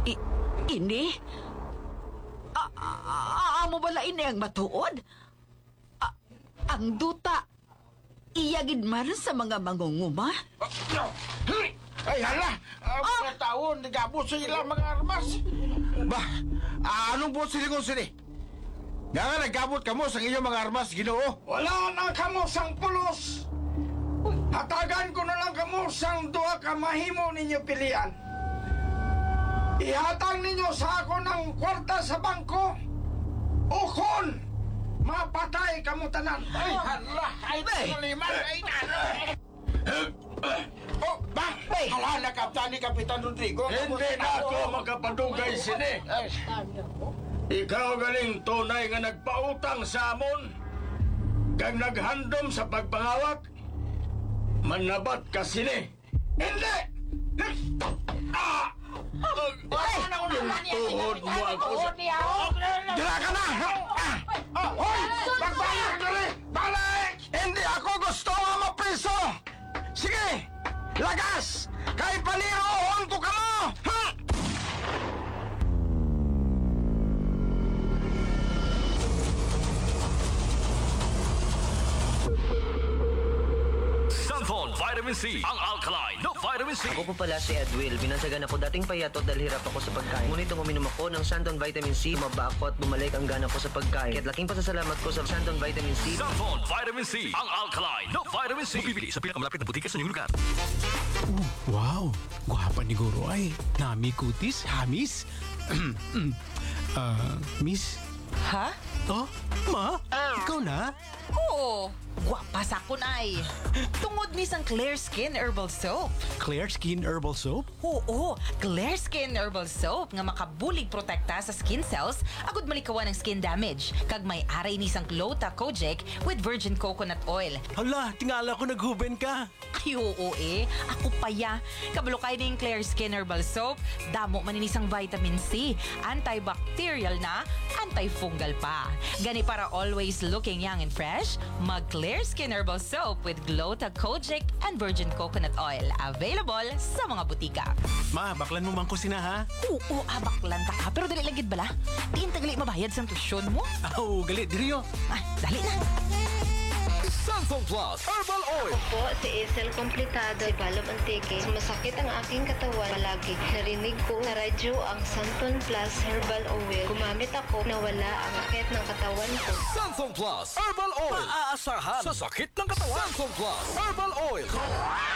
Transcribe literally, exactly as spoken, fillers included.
I, ini? A- a- Amo bala ini ang matuod? A- ang duta, iyagid man sa mga mangunguma? Ay, hala! Ang mga taon, nagabot sa ilang mga armas. Bah, anong po silingon sini? Nga nga nagabot ka mo sa inyong mga armas, Ginoo. Wala na kamo sang pulos. Hatagan ko na lang kamo sang duha ka mahimo ninyo pilian. Ihatag ninyo sa ako ng kwarta sa bangko. Ukon! Mapatay kamo tanan. Ay, hala! Ay, naliman! Ay, hala! Oh, bah! Hala na, Kaptan ni Kapitan Rodrigo. Hindi na ako makapadugay sini. Ikaw galing tunay nga nagpautang sa amon. Kag naghandom sa pagpangawak. Manabat ka sini. Hindi! Ah! Ay! Tuhod mo ako sa... Dila ka na! Ah! Hoy! Magbayag na rin! Balik! Hindi ako gusto nga mapriso! Sige! Lagas! Kahit paniroon ko ka mo! Ha? Santon Vitamin C, ang alkaline na vitamin C. Ako po pala si Edwil. Binansagan ako dating payatot dahil hirap ako sa pagkain. Ngunit nung uminom ako ng Santon Vitamin C, maba ako at bumalik ang gana ko sa pagkain. Kaya't laking pasasalamat ko sa Santon Vitamin C. Santon Vitamin C, ang alkaline na vitamin C. Mabibili sa pinakamalapit na butika sa inyong lugar. Wow, gwapa ni Guro ay. Nami kutis, hamis. Ah, miss? Ha? Oh, ma? Ikaw na? Oo. Gwapa sa kun ay. Tungod ni sang Clear Skin Herbal Soap. Clear Skin Herbal Soap? Oo, Clear Skin Herbal Soap nga makabulig protekta sa skin cells agud malikawan ng skin damage. Kag may aray ni sang Clota Kojic with virgin coconut oil. Hala, tingala ko naghuben ka. Ay, oo eh. Ako pa ya. Kabalo kayo ng Clear Skin Herbal Soap. Damo man ini sang vitamin C. Antibacterial na, antifungal pa. Gani para always looking young and fresh, mag Clear Skin Herbal Soap with Glota Kojic and virgin coconut oil. Available sa mga butika. Ma, baklan mo man ko sina ha? Oo, abaklan ta ka. Pero dali lagid bala. Tingin tagali mabayad sa tusyon mo. Aw, galit, diriyo. Ah, dali na. Santon Plus Herbal Oil. Po, si Isel Komplikado, si Balom Antique. Masakit ang aking katawan palagi. Narinig ko sa radyo ang Santon Plus Herbal Oil. Gumamit ako na wala ang akit ng katawan ko. Santon Plus Herbal Oil. Maaasahan sa sakit ng katawan. Santon Plus Herbal Oil.